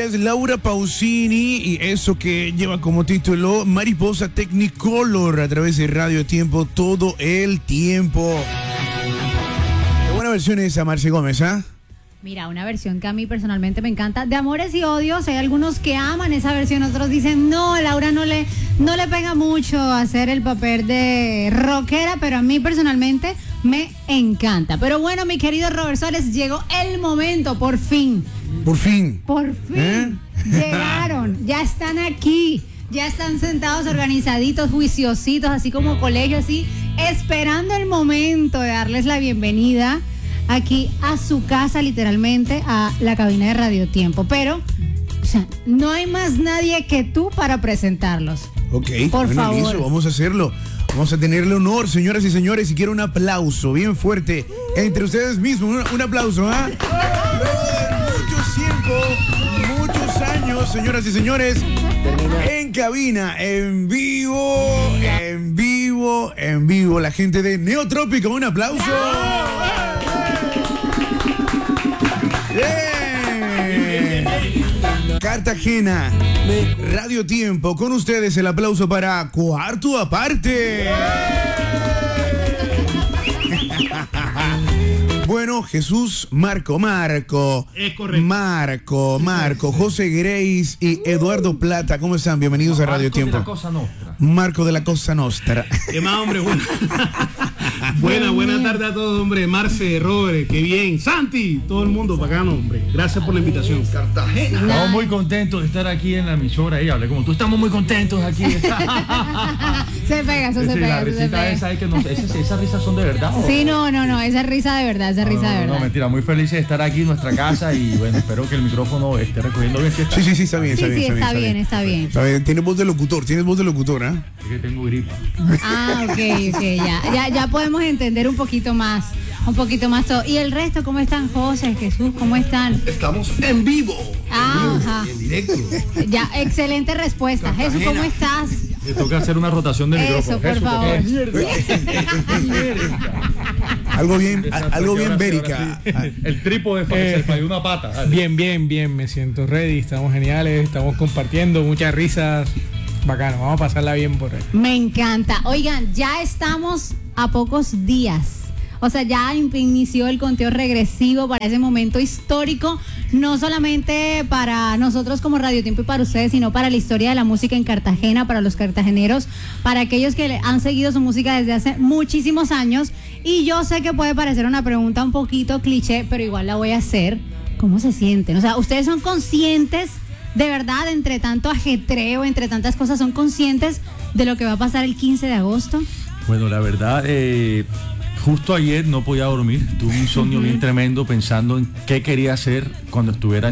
Ella es Laura Pausini y eso que lleva como título Mariposa Technicolor a través de Radio Tiempo todo el tiempo. Qué buena versión esa, Marce Gómez, ¿ah? Mira, una versión que a mí personalmente me encanta. De amores y odios, hay algunos que aman esa versión, otros dicen, no, Laura no le pega mucho hacer el papel de rockera, pero a mí personalmente me encanta. Pero bueno, mi querido Robert Suárez, llegó el momento, por fin. Por fin. Por fin. Llegaron, ya están aquí, ya están sentados organizaditos, juiciositos, así como colegio, así, esperando el momento de darles la bienvenida aquí a su casa, literalmente, a la cabina de Radio Tiempo. Pero, o sea, no hay más nadie que tú para presentarlos. Ok, por favor. Listo, vamos a hacerlo. Vamos a tenerle honor, señoras y señores, y quiero un aplauso bien fuerte entre ustedes mismos. Un aplauso, ¿ah? Luego de muchos años, señoras y señores, en cabina, en vivo, la gente de Neotrópico. Un aplauso. Bien. Cartagena, Radio Tiempo, con ustedes el aplauso para Cuarto Aparte. Bueno, Jesús, Marco. Es correcto. Marco, José Grace y Eduardo Plata, ¿cómo están? Bienvenidos a Radio Tiempo. Marco de la Cosa Nostra. Marco de la Cosa Nostra. ¿Qué más, hombre? Buena tarde a todos, hombre. Marce, Robert, qué bien. Santi, todo el mundo bacano, hombre. Gracias por la invitación. Cartagena. Estamos muy contentos de estar aquí en la emisora. Ella hablé como tú, estamos muy contentos aquí. Se pega, eso se pega. La risita esa, que no sé, esas risas son de verdad. Sí, no, esa es risa de verdad, esa risa de verdad. No, mentira, muy felices de estar aquí en nuestra casa y bueno, espero que el micrófono esté recogiendo bien. Sí, está bien. Está bien. Tienes voz de locutor, ¿ah? Es que tengo gripa. Ah, ok, ya podemos entender un poquito más todo. ¿Y el resto cómo están, José, Jesús, cómo están? Estamos en vivo. Ajá. En directo. Ya, excelente respuesta. Cartagena. Jesús, ¿cómo estás? Me toca hacer una rotación de micrófono. Eso, por favor. Algo bien bérica. El trípode se falló una pata. Bien, me siento ready, estamos geniales, estamos compartiendo muchas risas, bacano, vamos a pasarla bien por ahí. Me encanta. Oigan, ya estamos a pocos días. O sea, ya inició el conteo regresivo para ese momento histórico, no solamente para nosotros como Radio Tiempo y para ustedes, sino para la historia de la música en Cartagena, para los cartageneros, para aquellos que han seguido su música desde hace muchísimos años. Y yo sé que puede parecer una pregunta un poquito cliché, pero igual la voy a hacer. ¿Cómo se sienten? O sea, ¿ustedes son conscientes, de verdad, entre tanto ajetreo, entre tantas cosas, son conscientes de lo que va a pasar el 15 de agosto? Bueno, la verdad, justo ayer no podía dormir, tuve un insomnio bien tremendo pensando en qué quería hacer cuando estuviera